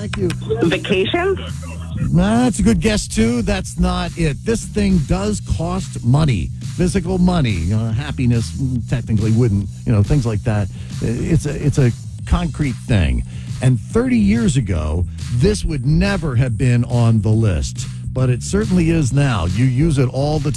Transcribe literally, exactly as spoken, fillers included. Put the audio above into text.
Thank you. Vacations? Nah, that's a good guess, too. That's not it. This thing does cost money, physical money. You know, happiness technically wouldn't, you know, things like that. It's a, it's a concrete thing. And thirty years ago, this would never have been on the list. But it certainly is now. You use it all the time.